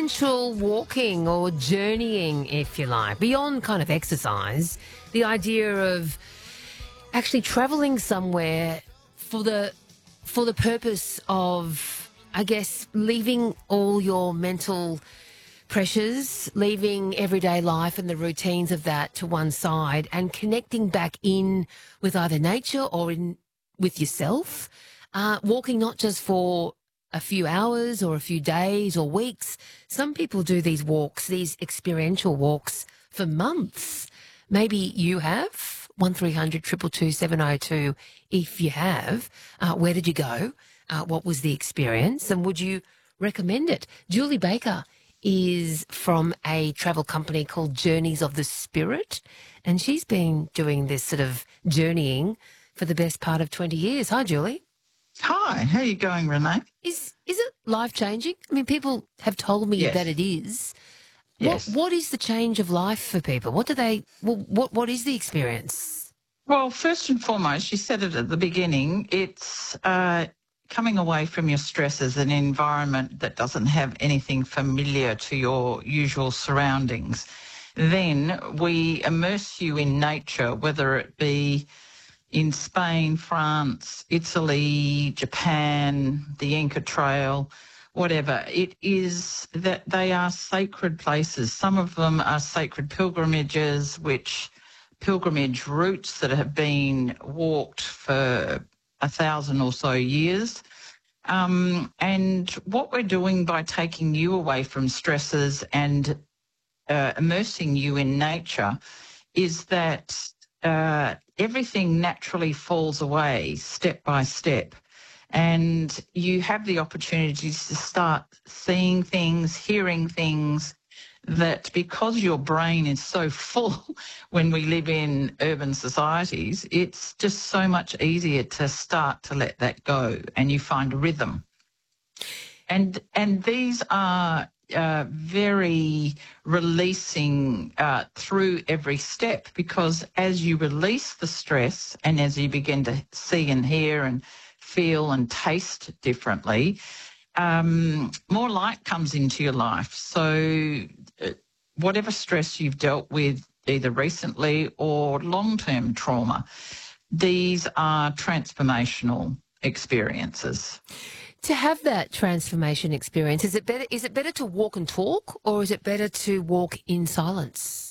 experiential walking or journeying, if you like, beyond kind of exercise, the idea of actually travelling somewhere for the purpose of, I guess, leaving all your mental pressures, leaving everyday life and the routines of that to one side and connecting back in with either nature or in with yourself. Walking not just for a few hours or a few days or weeks. Some people do these walks, these experiential walks for months. Maybe you have. 1300 222 702 if you have. Where did you go? What was the experience? And would you recommend it? Julie Baker is from a travel company called Journeys of the Spirit, and she's been doing this sort of journeying for the best part of 20 years. Hi, Julie. Hi, how are you going, Renee? Is it life-changing? I mean, people have told me Yes. that it is. Yes. What is the change of life for people? What is the experience? Well, first and foremost, you said it at the beginning, it's coming away from your stresses, an environment that doesn't have anything familiar to your usual surroundings. Then we immerse you in nature, whether it be in Spain, France, Italy, Japan, the Inca Trail, whatever. It is that they are sacred places. Some of them are sacred pilgrimages, pilgrimage routes that have been walked for 1,000 or so years. And what we're doing by taking you away from stresses and immersing you in nature is that everything naturally falls away step by step. And you have the opportunity to start seeing things, hearing things that, because your brain is so full when we live in urban societies, it's just so much easier to start to let that go, and you find a rhythm. And these are very releasing through every step, because as you release the stress and as you begin to see and hear and feel and taste differently, more light comes into your life. So whatever stress you've dealt with, either recently or long-term trauma, these are transformational experiences. To have that transformation experience, is it better to walk and talk, or is it better to walk in silence?